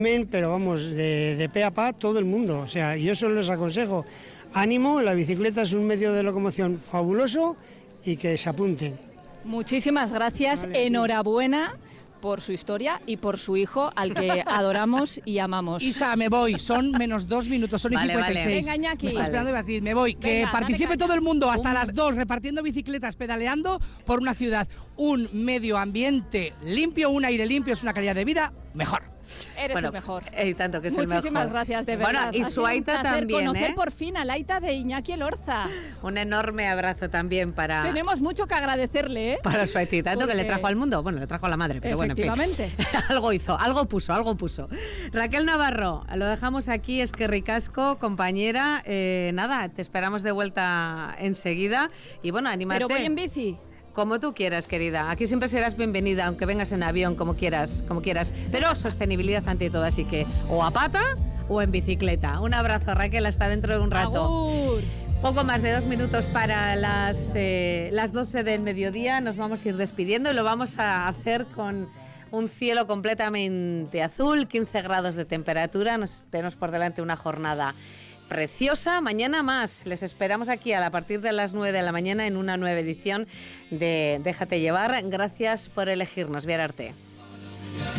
Pero vamos, de pe a pa todo el mundo, o sea, yo solo les aconsejo, ánimo, la bicicleta es un medio de locomoción fabuloso y que se apunten. Muchísimas gracias, vale, enhorabuena por su historia y por su hijo, al que adoramos y amamos. Isa, me voy, son menos 2 minutos, son vale, 56. Vale. Venga, Iñaki. Me está esperando y va a decir, me voy. Venga, que participe todo el mundo hasta las 2, repartiendo bicicletas, pedaleando por una ciudad. Un medio ambiente limpio, un aire limpio, es una calidad de vida mejor. Eres el mejor. Tanto que es Muchísimas gracias, de verdad. Bueno, y su Aita también, conocer por fin al Aita de Iñaki Elorza. Un enorme abrazo también para... Tenemos mucho que agradecerle, ¿eh? Para su Aitita, tanto que le trajo al mundo. Bueno, le trajo a la madre, pero bueno, en fin. Algo hizo, algo puso. Raquel Navarro, lo dejamos aquí, es que ricasco, compañera. Nada, te esperamos de vuelta enseguida. Y bueno, anímate. Pero voy en bici. Como tú quieras, querida. Aquí siempre serás bienvenida, aunque vengas en avión, como quieras. Pero sostenibilidad ante todo, así que o a pata o en bicicleta. Un abrazo, Raquel, hasta dentro de un rato. ¡Agur! Poco más de 2 minutos para las 12 del mediodía. Nos vamos a ir despidiendo y lo vamos a hacer con un cielo completamente azul, 15 grados de temperatura. Tenemos por delante una jornada preciosa. Mañana más. Les esperamos aquí a partir de las 9 de la mañana en una nueva edición de Déjate Llevar. Gracias por elegirnos, Viararte.